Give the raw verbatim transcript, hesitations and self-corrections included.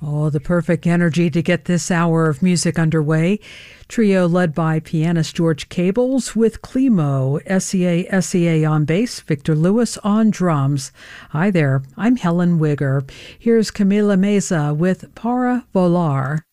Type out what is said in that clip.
Oh, the perfect energy to get this hour of music underway. Trio led by pianist George Cables with Climo, S E A S E A on bass, Victor Lewis on drums. Hi there, I'm Helen Wigger. Here's Camila Meza with Para Volar.